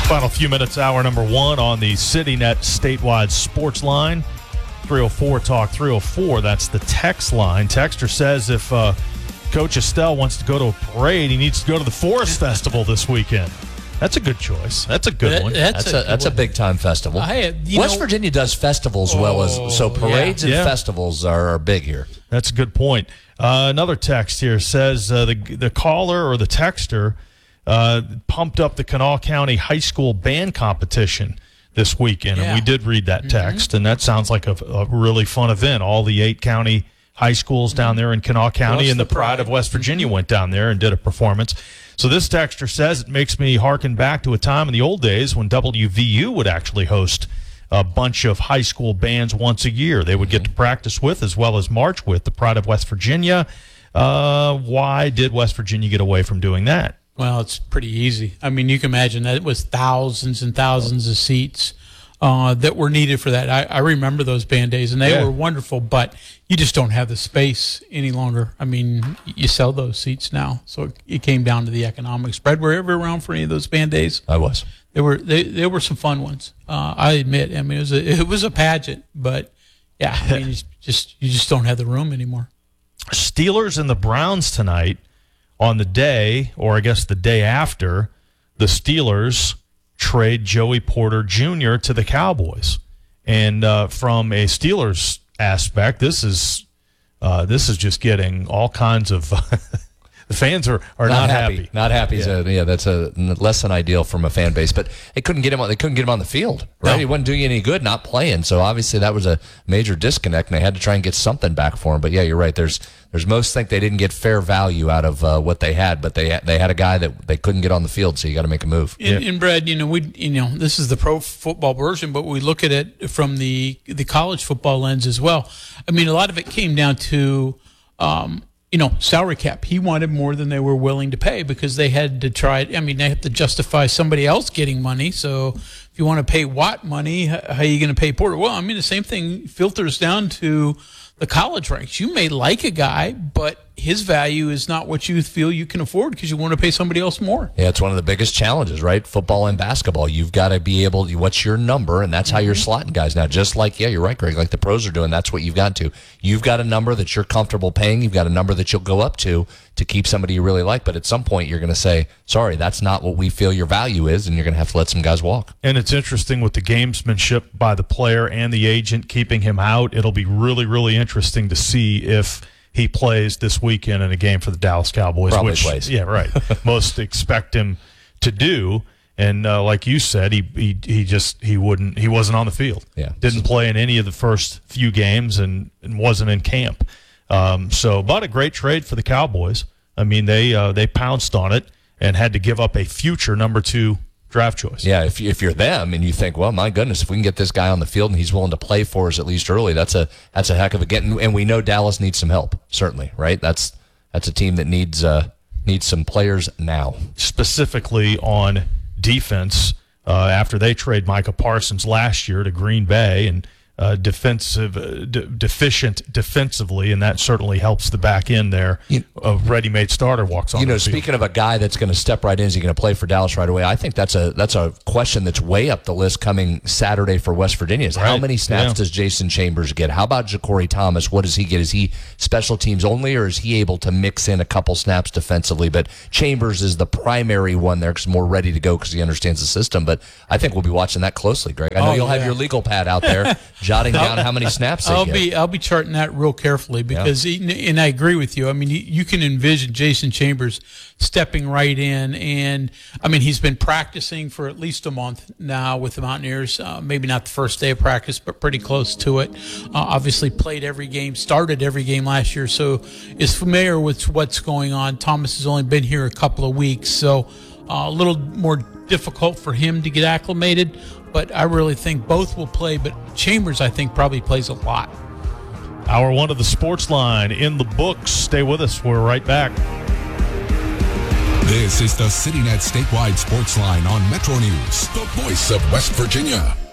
Final few minutes, hour number one on the CityNet statewide sports line. 304 Talk 304. That's the text line. Texter says if Coach Estelle wants to go to a parade, he needs to go to the Forest Festival this weekend. That's a good choice. That's a good one. That's a big time festival. West Virginia does festivals so parades and festivals are big here. That's a good point. Another text here says the caller or the texter pumped up the Kanawha County High School band competition this weekend, and we did read that text, and that sounds like a really fun event. All the 8 county high schools down there in Kanawha County and the Pride of West Virginia went down there and did a performance. So this texter says it makes me harken back to a time in the old days when WVU would actually host a bunch of high school bands once a year. They would get to practice with as well as march with the Pride of West Virginia. Why did West Virginia get away from doing that? Well, it's pretty easy. I mean, you can imagine that it was thousands and thousands of seats that were needed for that. I remember those band days, and they were wonderful, but you just don't have the space any longer. I mean, you sell those seats now. So it came down to the economics. Brad, were you ever around for any of those band days? I was. There were some fun ones. I admit. I mean, it was a pageant, but yeah, I mean, you just don't have the room anymore. Steelers and the Browns tonight. On the day, or I guess the day after, the Steelers trade Joey Porter Jr. to the Cowboys. And from a Steelers aspect, this is just getting all kinds of the fans are not happy. Not happy. Yeah. That's a less than ideal from a fan base. But they couldn't get him on the field, right? No. He wasn't doing you any good not playing. So obviously that was a major disconnect, and they had to try and get something back for him. But yeah, you're right. There's most think they didn't get fair value out of what they had, but they had a guy that they couldn't get on the field, so you got to make a move. And Brad, this is the pro football version, but we look at it from the college football lens as well. I mean, a lot of it came down to salary cap. He wanted more than they were willing to pay because they had to try. I mean, they have to justify somebody else getting money. So if you want to pay Watt money, how are you going to pay Porter? Well, I mean, the same thing filters down to the college ranks. You may like a guy, but his value is not what you feel you can afford because you want to pay somebody else more. Yeah, it's one of the biggest challenges, right? Football and basketball. You've got to be able to, what's your number, and that's how you're slotting guys. Now, just like, you're right, Greg, like the pros are doing, that's what you've got to. You've got a number that you're comfortable paying. You've got a number that you'll go up to keep somebody you really like. But at some point, you're going to say, sorry, that's not what we feel your value is, and you're going to have to let some guys walk. And it's interesting with the gamesmanship by the player and the agent keeping him out. It'll be really, really interesting to see if he plays this weekend in a game for the Dallas Cowboys. Probably plays. Yeah, right. Most expect him to do. And like you said, he wasn't on the field. Yeah. Didn't play in any of the first few games and wasn't in camp. But a great trade for the Cowboys. I mean, they pounced on it and had to give up a future number 2 draft choice. Yeah, if you're them and you think, well, my goodness, if we can get this guy on the field and he's willing to play for us at least early, that's a heck of a get. And we know Dallas needs some help, certainly, right? That's a team that needs some players now. Specifically on defense, after they trade Micah Parsons last year to Green Bay and deficient defensively, and that certainly helps the back end there. A ready-made starter walks on. Speaking of a guy that's going to step right in, is he going to play for Dallas right away? I think that's a question that's way up the list coming Saturday for West Virginia. Is how many snaps does Jason Chambers get? How about Ja'Cory Thomas? What does he get? Is he special teams only, or is he able to mix in a couple snaps defensively? But Chambers is the primary one there because more ready to go because he understands the system. But I think we'll be watching that closely, Greg. I know you'll have your legal pad out there. Jotting down how many snaps they get. I'll be charting that real carefully because, and I agree with you. I mean, you can envision Jason Chambers stepping right in, and I mean, he's been practicing for at least a month now with the Mountaineers. Maybe not the first day of practice, but pretty close to it. Obviously, played every game, started every game last year, so is familiar with what's going on. Thomas has only been here a couple of weeks, so a little more difficult for him to get acclimated. But I really think both will play, but Chambers, I think, probably plays a lot. Hour 1 of the Sports Line in the books. Stay with us. We're right back. This is the CityNet statewide Sports Line on Metro News, the voice of West Virginia.